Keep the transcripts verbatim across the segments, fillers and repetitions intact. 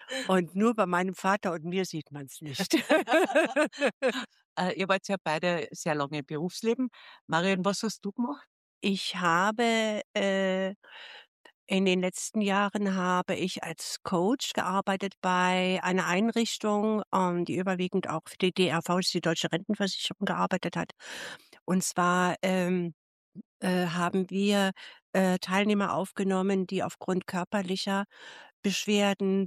Und nur bei meinem Vater und mir sieht man's nicht. Äh, ihr wart ja beide sehr lange im Berufsleben. Marion, was hast du gemacht? Ich habe, äh in den letzten Jahren habe ich als Coach gearbeitet bei einer Einrichtung, ähm, die überwiegend auch für die D R V, das ist die Deutsche Rentenversicherung, gearbeitet hat. Und zwar, ähm, äh, haben wir, äh, Teilnehmer aufgenommen, die aufgrund körperlicher Beschwerden,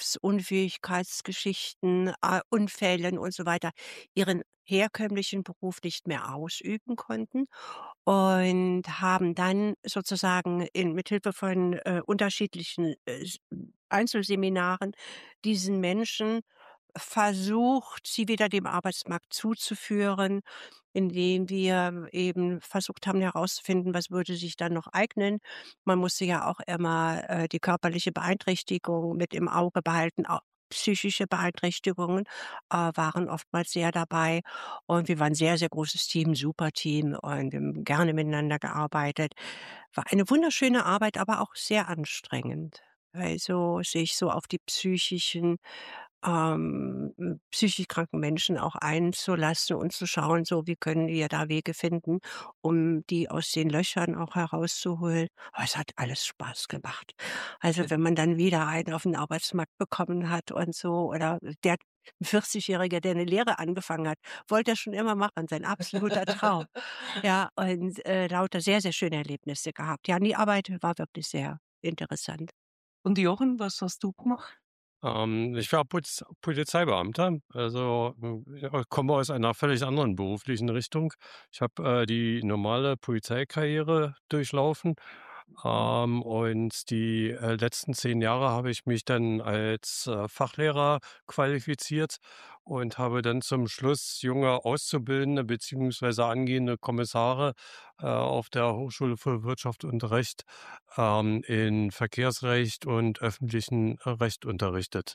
Berufsunfähigkeitsgeschichten, äh, Unfällen und so weiter ihren herkömmlichen Beruf nicht mehr ausüben konnten und haben dann sozusagen in mithilfe von, äh, unterschiedlichen, äh, s Einzelseminaren diesen Menschen versucht, sie wieder dem Arbeitsmarkt zuzuführen, indem wir eben versucht haben herauszufinden, was würde sich dann noch eignen. Man musste ja auch immer, äh, die körperliche Beeinträchtigung mit im Auge behalten. Auch psychische Beeinträchtigungen, äh, waren oftmals sehr dabei. Und wir waren 'n sehr, sehr großes Team, super Team und wir haben gerne miteinander gearbeitet. War eine wunderschöne Arbeit, aber auch sehr anstrengend. Also, sich so auf die psychischen ähm, hm, psychisch kranken Menschen auch einzulassen und zu schauen, so wie können wir da Wege finden, um die aus den Löchern auch herauszuholen. Aber es hat alles Spaß gemacht. Also, wenn man dann wieder einen auf den Arbeitsmarkt bekommen hat und so oder der 'n Vierzigjähriger, der 'ne Lehre angefangen hat, wollte er schon immer machen, sein absoluter Traum. Ja, und, äh, lauter sehr, sehr schöne Erlebnisse gehabt. Ja, die Arbeit war wirklich sehr interessant. Und Jochen, was hast du gemacht? Ähm, ich war Poliz Polizeibeamter, also, hm, ja, komme aus einer völlig anderen beruflichen Richtung. Ich habe, äh, die normale Polizeikarriere durchlaufen, ähm, und die, äh, letzten zehn Jahre habe ich mich dann als, äh, Fachlehrer qualifiziert und habe dann zum Schluss junge Auszubildende beziehungsweise angehende Kommissare, äh, auf der Hochschule für Wirtschaft und Recht, ähm, in Verkehrsrecht und öffentlichen Recht unterrichtet.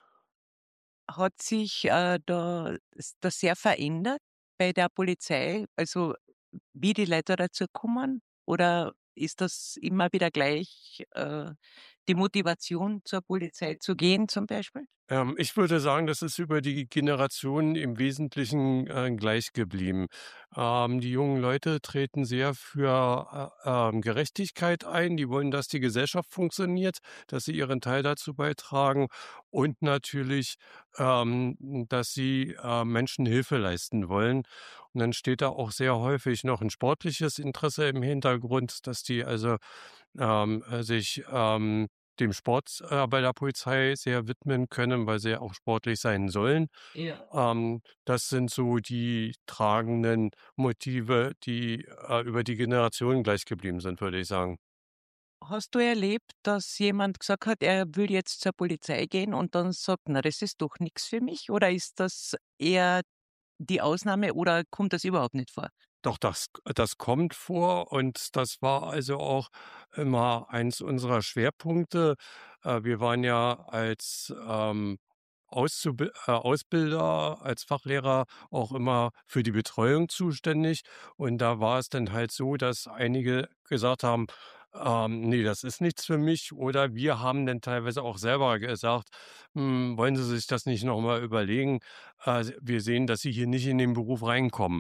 Hat sich, äh, da s das sehr verändert bei der Polizei? Also, wie die Leute dazu kommen? Oder ist das immer wieder gleich, äh, die Motivation, zur Polizei zu gehen zum Beispiel? Ähm, ich würde sagen, das ist über die Generationen im Wesentlichen, äh, gleich geblieben. Ähm, die jungen Leute treten sehr für, äh, ähm, Gerechtigkeit ein. Die wollen, dass die Gesellschaft funktioniert, dass sie ihren Teil dazu beitragen und natürlich, ähm, dass sie, äh, Menschen Hilfe leisten wollen. Und dann steht da auch sehr häufig noch ein sportliches Interesse im Hintergrund, dass die also, ähm, äh, sich, ähm, dem Sport, äh, bei der Polizei sehr widmen können, weil sie ja auch sportlich sein sollen. Ja. Ähm, das sind so die tragenden Motive, die, äh, über die Generationen gleich geblieben sind, würde ich sagen. Hast du erlebt, dass jemand gesagt hat, er will jetzt zur Polizei gehen und dann sagt: „Na, das ist doch nix für mich“, oder ist das eher die Ausnahme oder kommt das überhaupt nicht vor? Doch das das kommt vor und das war also auch immer eins unserer Schwerpunkte. Äh, wir waren ja als, ähm, Auszubil äh, Ausbilder, als Fachlehrer auch immer für die Betreuung zuständig. Und da war es dann halt so, dass einige gesagt haben: „Ähm, ne, das ist nichts für mich.“ Oder wir haben dann teilweise auch selber gesagt: „Hm, wollen Sie sich das nicht noch mal überlegen? Äh, wir sehen, dass Sie hier nicht in den Beruf reinkommen.“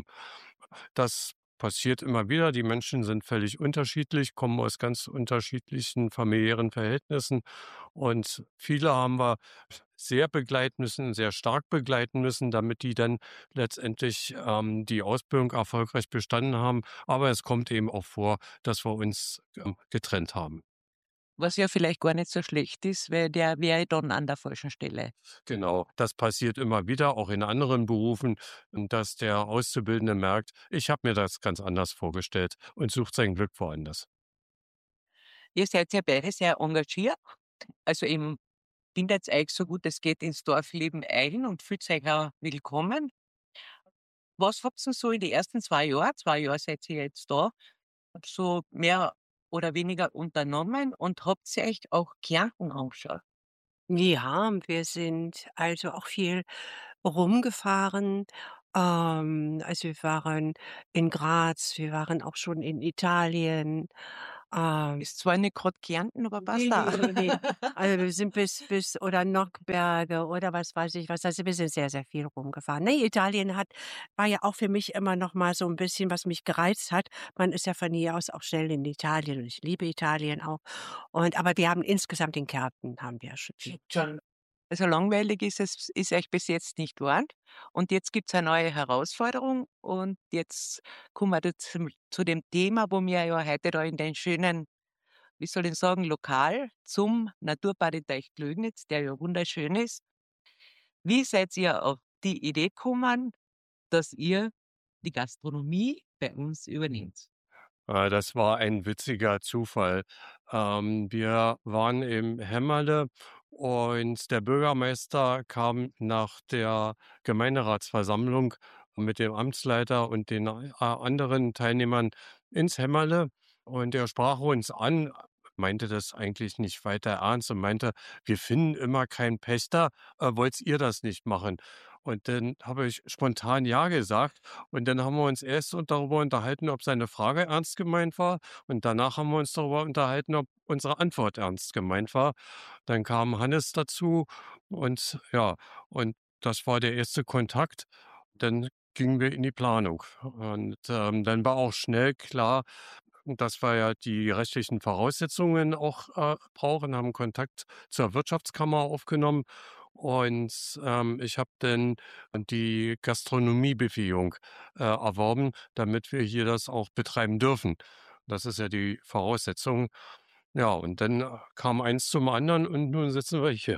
Das passiert immer wieder. Die Menschen sind völlig unterschiedlich, kommen aus ganz unterschiedlichen familiären Verhältnissen und viele haben wir sehr begleiten müssen, sehr stark begleiten müssen, damit die dann letztendlich, ähm, die Ausbildung erfolgreich bestanden haben. Aber es kommt eben auch vor, dass wir uns, ähm, getrennt haben. Was ja vielleicht gar nicht so schlecht ist, weil der wäre dann an der falschen Stelle. Genau, das passiert immer wieder, auch in anderen Berufen, dass der Auszubildende merkt: „Ich habe mir das ganz anders vorgestellt“ und sucht sein Glück woanders. Ihr seid ja beide sehr engagiert, also eben bindet euch so gut es geht ins Dorfleben ein und fühlt euch auch willkommen. Was habt ihr so in die ersten zwei Jahr zwei Jahre seid ihr jetzt da, so mehr oder weniger unternommen und habt ihr euch auch Kärnten angeschaut? Ja, wir sind also auch viel rumgefahren. Ähm, also wir waren in Graz, wir waren auch schon in Italien. Ähm Ist zwar nicht grad Kärnten, aber passt Ne, auch. ne, ne, ne. Also, wir sind bis bis oder Nockberge oder was weiß ich was. Also, wir sind sehr, sehr viel rumgefahren. Ne, Italien hat war ja auch für mich immer noch mal so 'n bisschen, was mich gereizt hat. Man ist ja von hier aus auch schnell in Italien und ich liebe Italien auch. Und aber wir haben insgesamt in Kärnten haben wir schon schon Also, langweilig ist es ist euch bis jetzt nicht geworden und jetzt gibt's eine neue Herausforderung und jetzt kommen wir da zum zu dem Thema, wo wir ja heute da in den schönen, wie soll ich sagen, Lokal zum Naturbad in Teichtlögnitz, der ja wunderschön ist. Wie seid ihr auf die Idee gekommen, dass ihr die Gastronomie bei uns übernehmt? Äh, das war ein witziger Zufall. Ähm, wir waren im Hemmerle und der Bürgermeister kam nach der Gemeinderatsversammlung mit dem Amtsleiter und den a anderen Teilnehmern ins Hämmerle und er sprach uns an, meinte das eigentlich nicht weiter ernst und meinte: „Wir finden immer keinen Pächter, äh, wollt ihr das nicht machen?“ Und dann habe ich spontan ja gesagt und dann haben wir uns erst so darüber unterhalten, ob seine Frage ernst gemeint war und danach haben wir uns darüber unterhalten, ob unsere Antwort ernst gemeint war. Dann kam Hannes dazu und ja, und das war der erste Kontakt. Dann gingen wir in die Planung und, ähm, dann war auch schnell klar, dass wir ja die rechtlichen Voraussetzungen auch, äh, brauchen, haben Kontakt zur Wirtschaftskammer aufgenommen und, ähm, ich habe dann die Gastronomiebefähigung, äh, erworben, damit wir hier das auch betreiben dürfen. Das ist ja die Voraussetzung. Ja, und dann, äh, kam eins zum anderen und nun sitzen wir hier.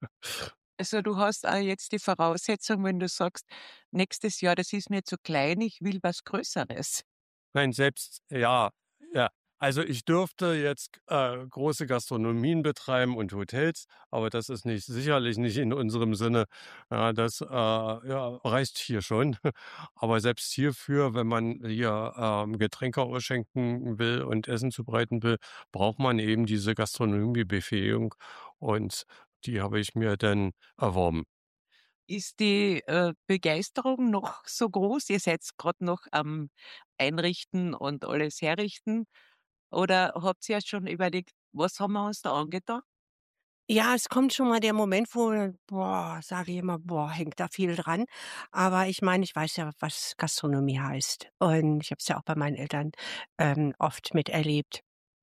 Also, du hast auch jetzt die Voraussetzung, wenn du sagst: „Nächstes Jahr, das ist mir zu klein, ich will was Größeres.“ Nein, selbst ja, ja. Also, ich dürfte jetzt, äh, große Gastronomien betreiben und Hotels, aber das ist nicht sicherlich nicht in unserem Sinne. Ja, das, äh, ja, reicht hier schon. Aber selbst hierfür, wenn man hier, ähm, Getränke ausschenken will und Essen zubereiten will, braucht man eben diese Gastronomiebefähigung und die habe ich mir dann erworben. Ist die, äh, Begeisterung noch so groß? Ihr seid grad noch am Einrichten und alles herrichten oder habt ihr schon überlegt: „Was haben wir uns da angetan?“ Ja, es kommt schon mal der Moment, wo, boah, sage ich immer: „Boah, hängt da viel dran.“ Aber ich meine, ich weiß ja, was Gastronomie heißt und ich habe es ja auch bei meinen Eltern, ähm, oft miterlebt.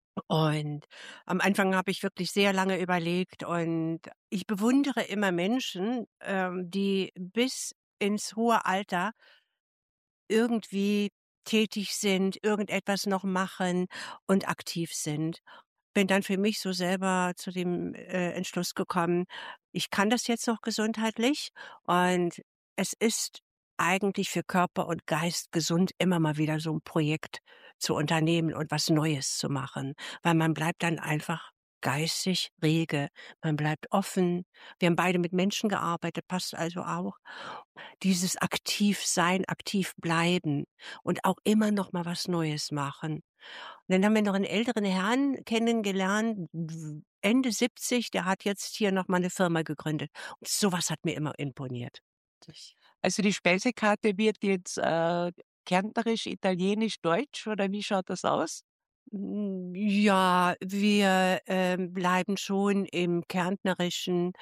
Und am Anfang habe ich wirklich sehr lange überlegt und ich bewundere immer Menschen, ähm, die bis ins hohe Alter irgendwie tätig sind, irgendetwas noch machen und aktiv sind. Bin dann für mich so selber zu dem, äh, Entschluss gekommen, ich kann das jetzt noch gesundheitlich und es ist eigentlich für Körper und Geist gesund, immer mal wieder so 'n Projekt zu unternehmen und was Neues zu machen, weil man bleibt dann einfach geistig rege, man bleibt offen. Wir haben beide mit Menschen gearbeitet, passt also auch. Dieses Aktivsein, aktiv bleiben und auch immer noch mal was Neues machen. Und dann haben wir noch 'n älteren Herrn kennengelernt, w Ende siebzig, der hat jetzt hier noch mal 'ne Firma gegründet. Und so was hat mir immer imponiert. Das Also, die Speisekarte wird jetzt, äh, kärntnerisch, italienisch, deutsch oder wie schaut das aus? Hm, ja, wir, ähm, bleiben schon im Kärntnerischen,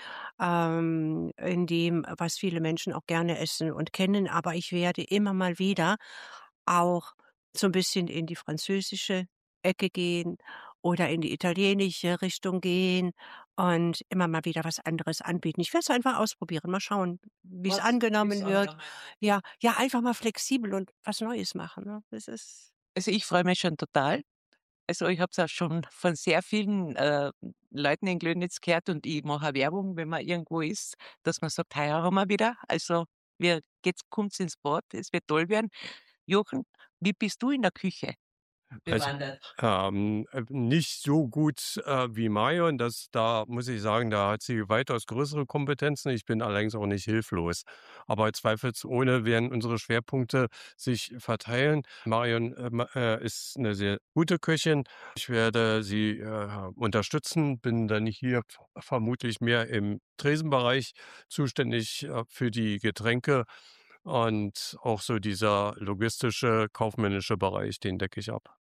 ähm, in dem, was viele Menschen auch gerne essen und kennen, aber ich werde immer mal wieder auch so 'n bisschen in die französische Ecke gehen oder in die italienische Richtung gehen und immer mal wieder was anderes anbieten. Ich werde es einfach ausprobieren, mal schauen, wie's Was angenommen ist wird. angenommen wird. Ja, ja, einfach mal flexibel und was Neues machen, ne? Das ist Also, ich freue mich schon total. Also, ich habe es auch schon von sehr vielen, äh, Leuten in Glögnitz gehört und ich mache auch Werbung, wenn man irgendwo ist, dass man sagt: „Heuer haben wir wieder.“ Also, wir geht's kommt's ins Bad, es wird toll werden. Jochen, wie bist du in der Küche Also, bewandert? ähm, äh, nicht so gut, äh, wie Marion. Das da muss ich sagen, da hat sie weitaus größere Kompetenzen. Ich bin allerdings auch nicht hilflos. Aber zweifelsohne werden unsere Schwerpunkte sich verteilen. Marion, ähm, äh, ist eine sehr gute Köchin. Ich werde sie, äh, unterstützen, bin dann hier v vermutlich mehr im Tresenbereich zuständig, äh, für die Getränke und auch so dieser logistische, kaufmännische Bereich, den decke ich ab.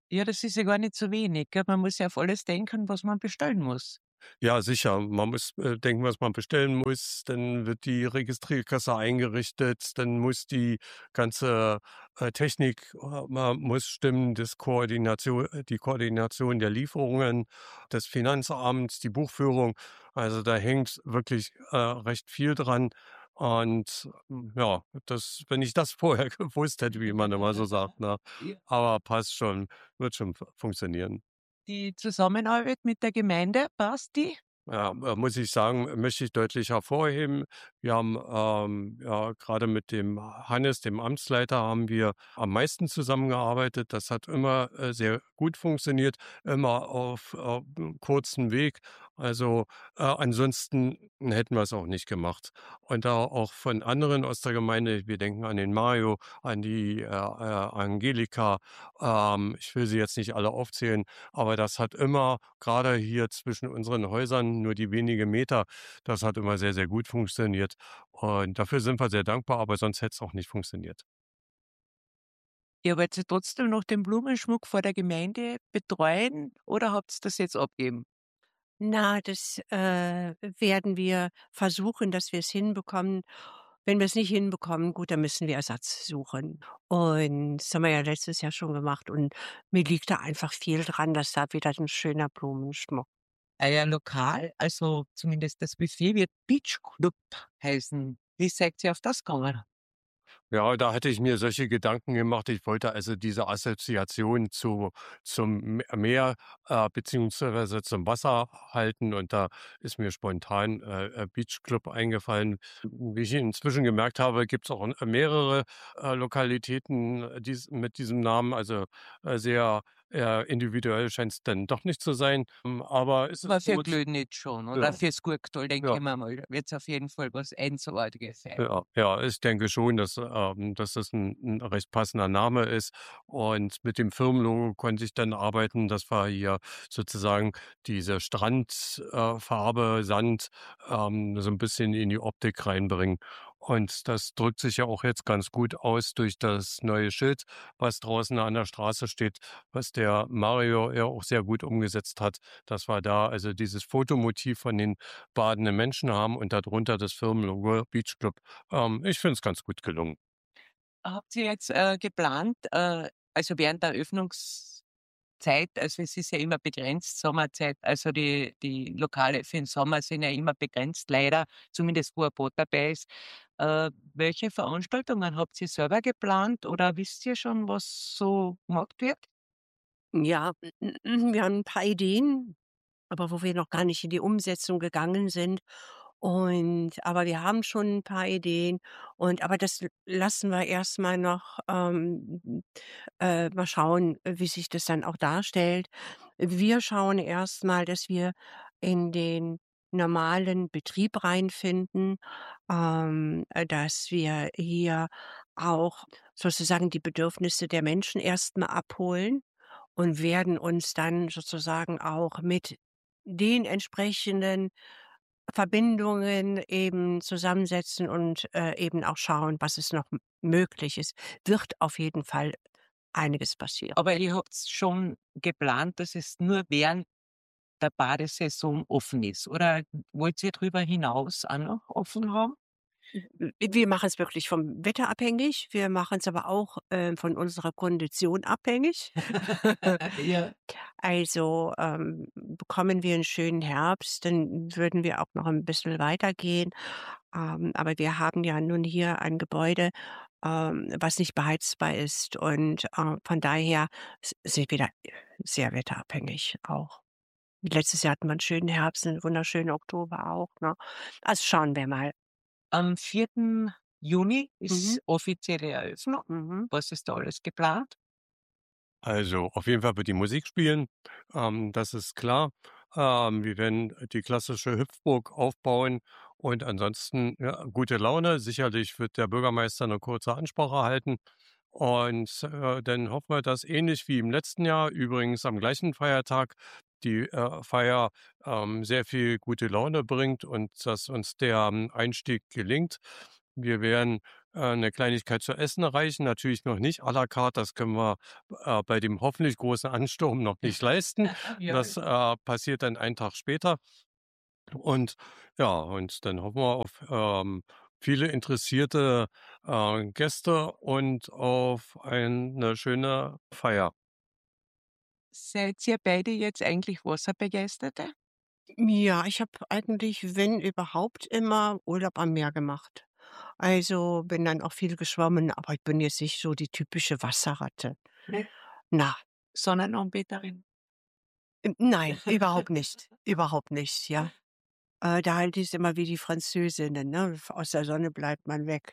Ja, das ist ja gar nicht so wenig, gell? Man muss ja auf alles denken, was man bestellen muss. Ja, sicher. Man muss äh, denken, was man bestellen muss. Dann wird die Registrierkasse eingerichtet. Dann muss die ganze äh, Technik äh, ma- muss stimmen, das Koordination, äh, die Koordination der Lieferungen, des Finanzamts, die Buchführung. Also da hängt wirklich äh, recht viel dran. Und ähm, ja, das, wenn ich das vorher gewusst hätte, wie man immer so sagt, ne? Ja. Aber passt schon, wird schon fu- funktionieren. Die Zusammenarbeit mit der Gemeinde, passt die? Ja, äh, muss ich sagen, möchte ich deutlich hervorheben. Wir haben, ähm, ja, gerade mit dem Hannes, dem Amtsleiter, haben wir am meisten zusammengearbeitet. Das hat immer, äh, sehr gut funktioniert, immer auf, äh, kurzen Weg. Also, äh, ansonsten hätten wir es auch nicht gemacht. Und da auch von anderen aus der Gemeinde, wir denken an den Mario, an die, äh, äh, Angelika, ähm, ich will sie jetzt nicht alle aufzählen, aber das hat immer gerade hier zwischen unseren Häusern nur die wenige Meter, das hat immer sehr, sehr gut funktioniert. Und dafür sind wir sehr dankbar, aber sonst hätte es auch nicht funktioniert. Ihr wollt ihr trotzdem noch den Blumenschmuck vor der Gemeinde betreuen oder habt ihr das jetzt abgeben? Na, das, äh, werden wir versuchen, dass wir es hinbekommen. Wenn wir es nicht hinbekommen, gut, dann müssen wir Ersatz suchen. Und das haben wir ja letztes Jahr schon gemacht und mir liegt da einfach viel dran, dass da wieder ein schöner Blumenschmuck. Euer Lokal, also zumindest das Buffet, wird Beach Club heißen. Wie seid ihr auf das gekommen? Ja, da hatte ich mir solche Gedanken gemacht. Ich wollte also diese Assoziation zu zum M Meer, äh, beziehungsweise zum Wasser halten und da ist mir spontan, äh, äh, Beach Club eingefallen. Wie ich inzwischen gemerkt habe, gibt's auch, äh, mehrere, äh, Lokalitäten, äh, dies mit diesem Namen, also, äh, sehr, äh, individuell scheint's dann doch nicht zu sein. Hm, aber es ist Aber für gut. Glödnitz schon oder Ja, fürs Gurktal, denke ja. ich mir mal, wird's auf jeden Fall was Einzigartiges sein. Ja, ja, ich denke schon, dass, ähm, dass das ein 'n recht passender Name ist. Und mit dem Firmenlogo konnte ich dann arbeiten, dass wir hier sozusagen diese Strandfarbe äh, Farbe, Sand, ähm, so ein bisschen in die Optik reinbringen. Und das drückt sich ja auch jetzt ganz gut aus durch das neue Schild, was draußen an der Straße steht, was der Mario ja auch sehr gut umgesetzt hat, dass wir da also dieses Fotomotiv von den badenden Menschen haben und darunter das Firmenlogo Beach Club. Ähm, ich finde es ganz gut gelungen. Habt ihr jetzt, äh, geplant, äh, also während der Öffnungszeit, also es ist ja immer begrenzt, Sommerzeit, also die die Lokale für den Sommer sind ja immer begrenzt, leider, zumindest wo ein Boot dabei ist. Äh, welche Veranstaltungen habt ihr selber geplant oder wisst ihr schon, was so gemacht wird? Ja, wir haben ein paar Ideen, aber wo wir noch gar nicht in die Umsetzung gegangen sind. Und aber wir haben schon ein paar Ideen und aber das l lassen wir erst mal noch, ähm, äh, mal schauen, wie sich das dann auch darstellt. Wir schauen erst mal, dass wir in den normalen Betrieb reinfinden, ähm, äh, dass wir hier auch sozusagen die Bedürfnisse der Menschen erst mal abholen und werden uns dann sozusagen auch mit den entsprechenden Verbindungen eben zusammensetzen und, äh, eben auch schauen, was es noch m möglich ist. Wird auf jeden Fall einiges passieren. Aber ihr habt's schon geplant, dass es nur während der Badesaison offen ist oder wollt ihr drüber hinaus auch noch offen haben? W wir machen es wirklich vom Wetter abhängig. Wir machen es aber auch, ähm, von unserer Kondition abhängig. Ja. Also, ähm, bekommen wir einen schönen Herbst, dann würden wir auch noch ein bisschen weitergehen. Ähm, aber wir haben ja nun hier ein Gebäude, ähm, was nicht beheizbar ist und, äh, von daher s sind wir da sehr wetterabhängig auch. Letztes Jahr hatten wir einen schönen Herbst, 'n wunderschönen Oktober auch, ne? Also, schauen wir mal. Am vierten Juni Mhm, ist offizielle Eröffnung. mhm. Was ist da alles geplant? Also, auf jeden Fall wird die Musik spielen, ähm, das ist klar. Ähm, wir werden die klassische Hüpfburg aufbauen und ansonsten, ja, gute Laune. Sicherlich wird der Bürgermeister eine kurze Ansprache halten und, äh, dann hoffen wir, dass ähnlich wie im letzten Jahr, übrigens am gleichen Feiertag, die, äh, Feier, ähm, sehr viel gute Laune bringt und dass uns der, ähm, Einstieg gelingt. Wir werden äh, 'ne Kleinigkeit zu essen reichen. Natürlich noch nicht à la carte, das können wir, äh, bei dem hoffentlich großen Ansturm noch nicht leisten. Ja. Das, äh, passiert dann einen Tag später. Und ja, und dann hoffen wir auf, ähm, viele interessierte, äh, Gäste und auf eine schöne Feier. Seid ihr beide jetzt eigentlich Wasserbegeisterte? Ja, ich habe eigentlich, wenn überhaupt, immer Urlaub am Meer gemacht. Also, bin dann auch viel geschwommen, aber ich bin jetzt nicht so die typische Wasserratte. Ne? Na, Sonnenanbeterin? ähm, nein, überhaupt nicht, überhaupt nicht, ja. Äh, da halte ich's immer wie die Französinnen, ne? Aus der Sonne bleibt man weg.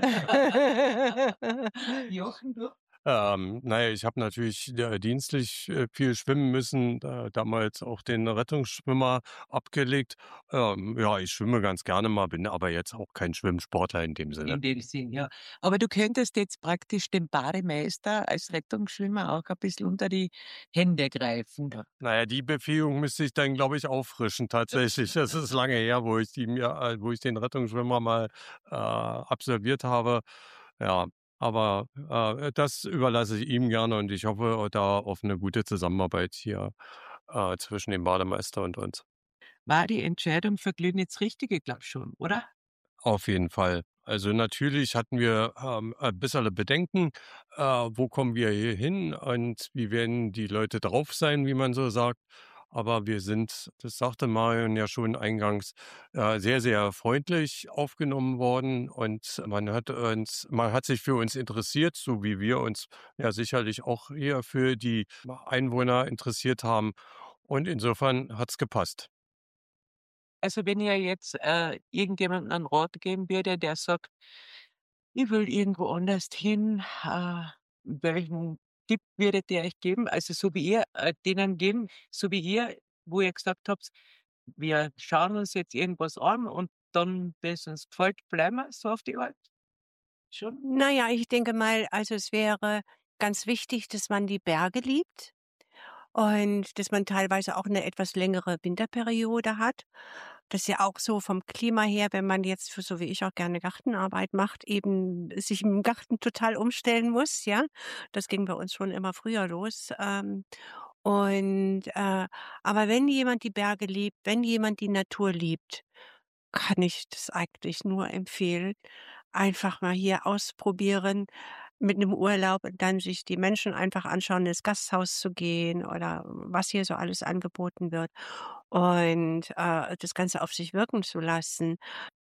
Jochen, du? Ähm, na ja, ich habe natürlich, äh, dienstlich, äh, viel schwimmen müssen, äh, damals auch den Rettungsschwimmer abgelegt. Ähm, ja, ich schwimme ganz gerne mal, bin aber jetzt auch kein Schwimmsportler in dem Sinne. In dem Sinn, ja. Aber du könntest jetzt praktisch dem Bademeister als Rettungsschwimmer auch ein bisschen unter die Hände greifen. Na ja, die Befähigung müsste ich dann, glaube ich, auffrischen tatsächlich. Das ist lange her, wo ich die mir äh, wo ich den Rettungsschwimmer mal, äh, absolviert habe. Ja, aber, äh, das überlasse ich ihm gerne und ich hoffe da auf eine gute Zusammenarbeit hier, äh, zwischen dem Bademeister und uns. War die Entscheidung für Glücknitz richtige, glaube ich schon, oder? Auf jeden Fall. Also, natürlich hatten wir, ähm, ein bisserle Bedenken, äh, wo kommen wir hier hin und wie werden die Leute drauf sein, wie man so sagt. Aber wir sind, das sagte Marion ja schon eingangs, äh, sehr, sehr freundlich aufgenommen worden und man hat uns man hat sich für uns interessiert, so wie wir uns ja sicherlich auch hier für die Einwohner interessiert haben. Und insofern hat's gepasst. Also, wenn ihr jetzt, äh, irgendjemandem einen Rat geben würde, der sagt: „Ich will irgendwo anders hin“, äh, welchen Tipp würdet ihr euch geben? Also, so wie ihr, äh, denen geben, so wie ihr, wo ihr gesagt habt: „Wir schauen uns jetzt irgendwas an und dann, wenn's uns gefällt, bleiben wir“, so auf die Art? Schon? Na ja, ich denke mal, also, es wäre ganz wichtig, dass man die Berge liebt und dass man teilweise auch eine etwas längere Winterperiode hat. Das ist ja auch so vom Klima her, wenn man jetzt für so wie ich auch gerne Gartenarbeit macht, eben sich im Garten total umstellen muss, ja. Das ging bei uns schon immer früher los. Ähm, und, äh aber wenn jemand die Berge liebt, wenn jemand die Natur liebt, kann ich das eigentlich nur empfehlen. Einfach mal hier ausprobieren mit 'nem Urlaub und dann sich die Menschen einfach anschauen, ins Gasthaus zu gehen oder was hier so alles angeboten wird und, äh, das Ganze auf sich wirken zu lassen.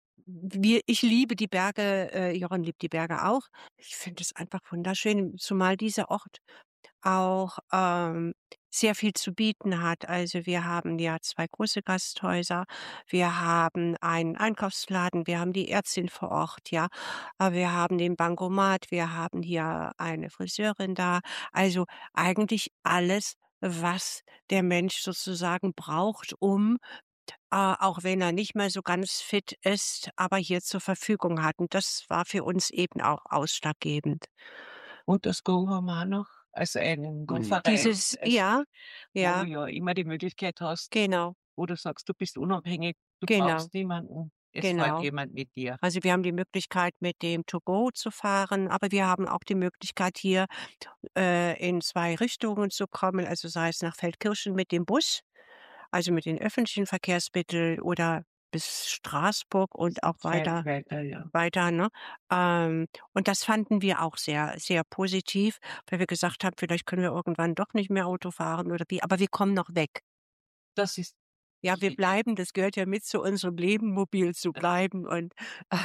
Wir ich liebe die Berge, äh, Jochen liebt die Berge auch. Ich finde es einfach wunderschön, zumal dieser Ort auch, ähm, sehr viel zu bieten hat. Also, wir haben ja zwei große Gasthäuser, wir haben einen Einkaufsladen, wir haben die Ärztin vor Ort, ja, äh, wir haben den Bankomat, wir haben hier eine Friseurin da. Also, eigentlich alles, was der Mensch sozusagen braucht, um, äh, auch wenn er nicht mehr so ganz fit ist, aber hier zur Verfügung hat. Und das war für uns eben auch ausschlaggebend. Und das Go haben wir auch noch, also einen Go-Verein, Dieses also, ja, wo du ja, ja immer die Möglichkeit hast, genau, wo du sagst, du bist unabhängig, du genau, brauchst niemanden, es fährt genau. jemand mit dir. Also, wir haben die Möglichkeit, mit dem To-Go zu fahren, aber wir haben auch die Möglichkeit, hier, äh, in zwei Richtungen zu kommen, also sei es nach Feldkirchen mit dem Bus, also mit den öffentlichen Verkehrsmitteln oder bis Straßburg und auch Weit weiter weiter, ja. weiter, ne? Ähm, und das fanden wir auch sehr, sehr positiv, weil wir gesagt haben: „Vielleicht können wir irgendwann doch nicht mehr Auto fahren oder wie, aber wir kommen noch weg.“ Das ist Ja, wir wichtig. bleiben, das gehört ja mit zu unserem Leben, mobil zu bleiben und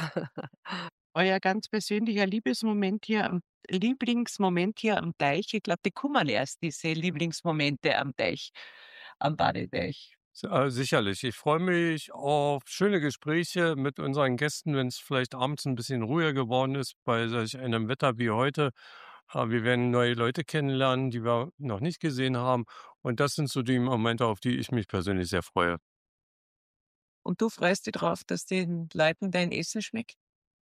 Euer ganz persönlicher Liebesmoment hier am Lieblingsmoment hier am Teich, ich glaube, die kommen erst, diese Lieblingsmomente am Teich, am Badeteich. S äh, sicherlich. Ich freue mich auf schöne Gespräche mit unseren Gästen, wenn es vielleicht abends ein bisschen ruhiger geworden ist bei solch einem Wetter wie heute. Äh, wir werden neue Leute kennenlernen, die wir noch nicht gesehen haben. Und das sind so die Momente, auf die ich mich persönlich sehr freue. Und du freust dich drauf, dass den Leuten dein Essen schmeckt?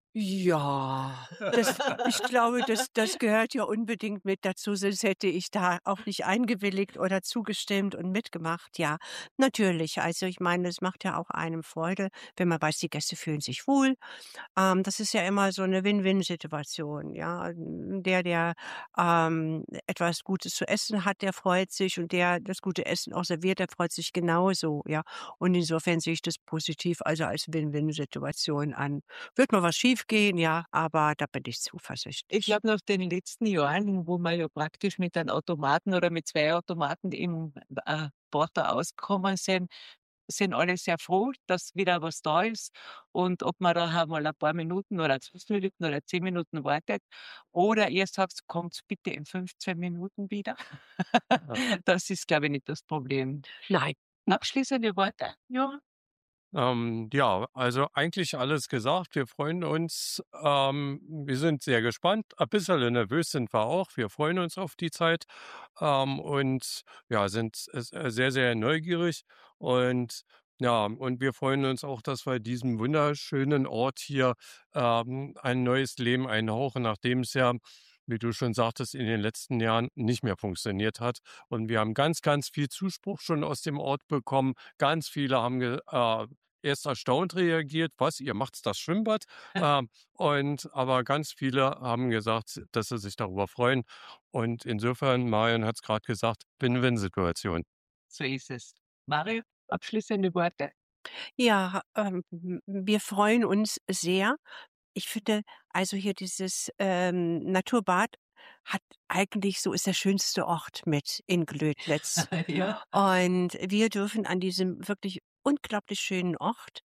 Ja, das ich glaube, das das gehört ja unbedingt mit dazu, sonst hätte ich da auch nicht eingewilligt oder zugestimmt und mitgemacht. Ja, natürlich. Also, ich meine, es macht ja auch einem Freude, wenn man weiß, die Gäste fühlen sich wohl. Ähm, das ist ja immer so eine Win-Win-Situation, ja. Hm, der, der, ähm, etwas Gutes zu essen hat, der freut sich und der das gute Essen auch serviert, der freut sich genauso, ja. Und insofern sehe ich das positiv, also als Win-Win-Situation an. Wird mal was schiefgehen, ja, aber da bin ich Ich zuversichtlich. glaube, nach den letzten Jahren, wo wir ja praktisch mit einem Automaten oder mit zwei Automaten im, äh, Porto ausgekommen sind, sind alle sehr froh, dass wieder was da ist. Und ob man da einmal ein paar Minuten oder fünf Minuten oder zehn Minuten wartet oder ihr sagt: „Kommt bitte in fünfzehn Minuten wieder." Ja. Das ist, glaube ich, nicht das Problem. Nein. Abschließende Worte, Johann? Ähm, ja, also eigentlich alles gesagt. Wir freuen uns. Ähm, wir sind sehr gespannt. Ein bisschen nervös sind wir auch. Wir freuen uns auf die Zeit, ähm, und ja, sind s äh, sehr, sehr neugierig. Und ja, und wir freuen uns auch, dass wir diesem wunderschönen Ort hier, ähm, ein neues Leben einhauchen, nachdem es ja, wie du schon sagtest, in den letzten Jahren nicht mehr funktioniert hat. Und wir haben ganz, ganz viel Zuspruch schon aus dem Ort bekommen. Ganz viele haben ge äh, erst erstaunt reagiert: „Was, ihr macht das Schwimmbad?“ Ähm, und aber ganz viele haben gesagt, dass sie sich darüber freuen. Und insofern, Marion hat es gerade gesagt, Win-Win-Situation. So ist es. Mario, abschließende Worte? Ja, ähm, w wir freuen uns sehr. Ich finde, also hier dieses, ähm, Naturbad hat eigentlich so ist der schönste Ort mit in Glödnitz. Ja. Und wir dürfen an diesem wirklich unglaublich schönen Ort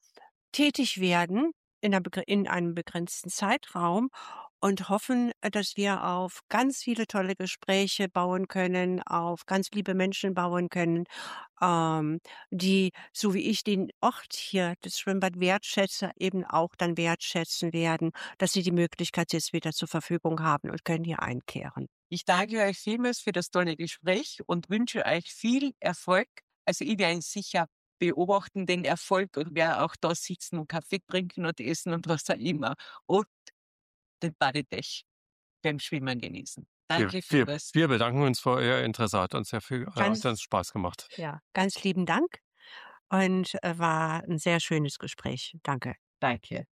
tätig werden in 'ner begr in einem begrenzten Zeitraum und hoffen, äh, dass wir auf ganz viele tolle Gespräche bauen können, auf ganz liebe Menschen bauen können, ähm, die, so wie ich den Ort hier, das Schwimmbad wertschätze, eben auch dann wertschätzen werden, dass sie die Möglichkeit jetzt wieder zur Verfügung haben und können hier einkehren. Ich danke euch vielmals für das tolle Gespräch und wünsche euch viel Erfolg. Also ich werde sicher beobachten den Erfolg und werde auch da sitzen und Kaffee trinken und essen und was auch immer. Und den Badetech beim Schwimmen genießen. Wir Danke wir vielmals. wir bedanken uns für euer Interesse. Hat uns sehr viel äh, hat uns Ganz Spaß gemacht. ja, ganz lieben Dank und, äh, war 'n sehr schönes Gespräch. Danke. Danke.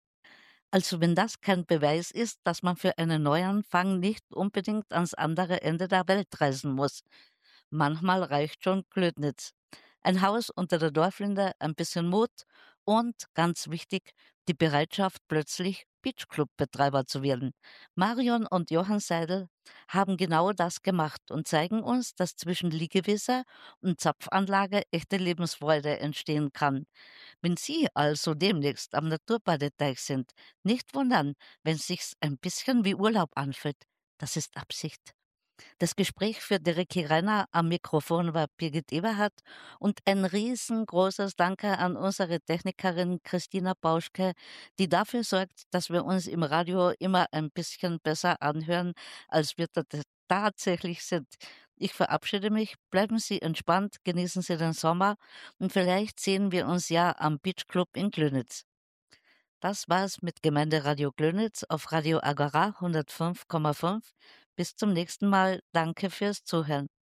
Also wenn das kein Beweis ist, dass man für einen Neuanfang nicht unbedingt ans andere Ende der Welt reisen muss. Manchmal reicht schon Glödnitz. Ein Haus unter der Dorflinde, ein bisschen Mut und, ganz wichtig, die Bereitschaft, plötzlich Beachclub-Betreiber zu werden. Marion und Johann Seidel haben genau das gemacht und zeigen uns, dass zwischen Liegewässer und Zapfanlage echte Lebensfreude entstehen kann. Wenn Sie also demnächst am Naturbadeteich sind, nicht wundern, wenn sich's ein bisschen wie Urlaub anfühlt. Das ist Absicht. Das Gespräch für Ricky Renner, am Mikrofon war Birgit Eberhardt und ein riesengroßes Danke an unsere Technikerin Christina Bauschke, die dafür sorgt, dass wir uns im Radio immer ein bisschen besser anhören, als wir ta- tatsächlich sind. Ich verabschiede mich, bleiben Sie entspannt, genießen Sie den Sommer und vielleicht sehen wir uns ja am Beach Club in Glönitz. Das war's mit Gemeinderadio Glönitz auf Radio Agora hundertfünf Komma fünf. Bis zum nächsten Mal. Danke fürs Zuhören.